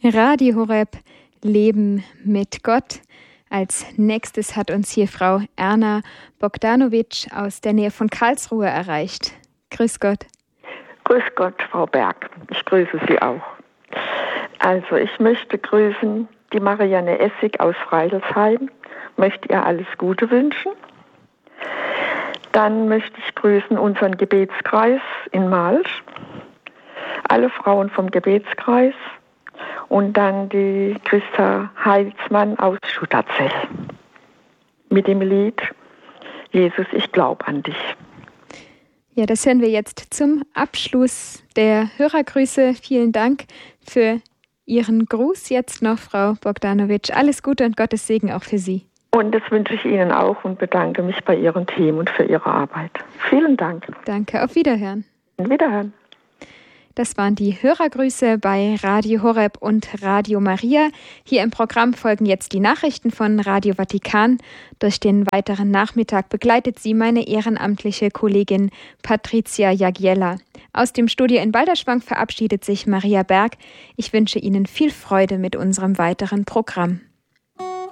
Radio Horeb, Leben mit Gott. Als nächstes hat uns hier Frau Erna Bogdanovic aus der Nähe von Karlsruhe erreicht. Grüß Gott. Grüß Gott, Frau Berg. Ich grüße Sie auch. Also ich möchte grüßen die Marianne Essig aus Freidelsheim, möchte ihr alles Gute wünschen. Dann möchte ich grüßen unseren Gebetskreis in Malsch, alle Frauen vom Gebetskreis und dann die Christa Heilsmann aus Schutterzell mit dem Lied Jesus, ich glaub an dich. Ja, das hören wir jetzt zum Abschluss der Hörergrüße. Vielen Dank für Ihren Gruß jetzt noch, Frau Bogdanovic. Alles Gute und Gottes Segen auch für Sie. Und das wünsche ich Ihnen auch und bedanke mich bei Ihrem Team und für Ihre Arbeit. Vielen Dank. Danke, auf Wiederhören. Wiederhören. Das waren die Hörergrüße bei Radio Horeb und Radio Maria. Hier im Programm folgen jetzt die Nachrichten von Radio Vatikan. Durch den weiteren Nachmittag begleitet sie meine ehrenamtliche Kollegin Patricia Jagiella. Aus dem Studio in Balderschwang verabschiedet sich Maria Berg. Ich wünsche Ihnen viel Freude mit unserem weiteren Programm.